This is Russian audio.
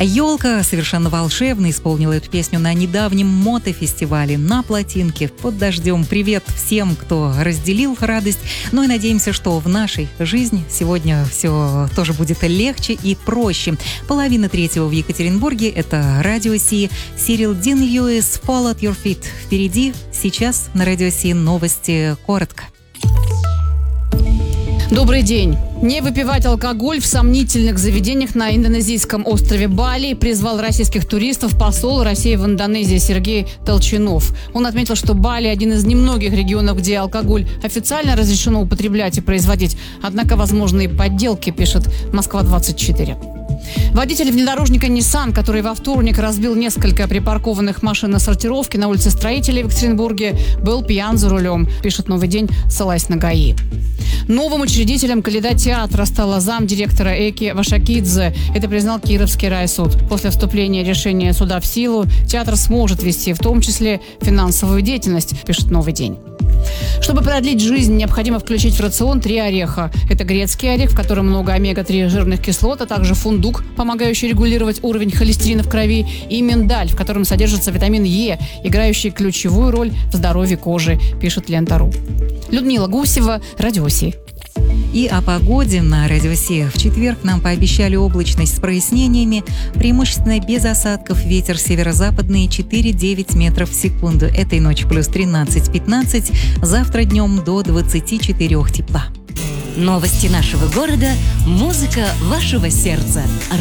Елка совершенно волшебно исполнила эту песню на недавнем мотофестивале на плотинке под дождем. Привет всем, кто разделил радость. Ну и надеемся, что в нашей жизни сегодня все тоже будет легче и проще. 2:30 в Екатеринбурге. Это Радио Си. Сирил Дин Льюис, Fall at Your Feet. Впереди сейчас на Радио Си новости коротко. Добрый день. Не выпивать алкоголь в сомнительных заведениях на индонезийском острове Бали призвал российских туристов посол России в Индонезии Сергей Толчинов. Он отметил, что Бали – один из немногих регионов, где алкоголь официально разрешено употреблять и производить. Однако возможны и подделки, пишет Москва-24. Водитель внедорожника Nissan, который во вторник разбил несколько припаркованных машин на сортировке на улице Строителей в Екатеринбурге, был пьян за рулем, пишет «Новый день», ссылаясь на ГАИ. Новым учредителем Калейда театра стала замдиректора Эки Вашакидзе. Это признал Кировский райсуд. После вступления решения суда в силу театр сможет вести в том числе финансовую деятельность, пишет «Новый день». Чтобы продлить жизнь, необходимо включить в рацион 3 ореха. Это грецкий орех, в котором много омега-3 жирных кислот, а также фундук, помогающий регулировать уровень холестерина в крови, и миндаль, в котором содержится витамин Е, играющий ключевую роль в здоровье кожи, пишет Лента.ру. Людмила Гусева, Радио Си. И о погоде на Радио Си. В четверг нам пообещали облачность с прояснениями, преимущественно без осадков, ветер северо-западный 4-9 метров в секунду. Этой ночью плюс 13-15, завтра днем до 24 тепла. Новости нашего города, музыка вашего сердца.